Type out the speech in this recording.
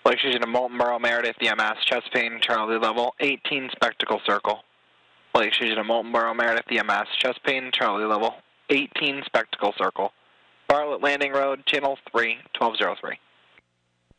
Lake Station to Moltenboro, Meredith, EMS, chest pain, Charlie level, 18 Spectacle Circle. Lake Station to Moltenboro, Meredith, EMS, chest pain, Charlie level, 18 Spectacle Circle. Bartlett Landing Road, channel 3, 1203.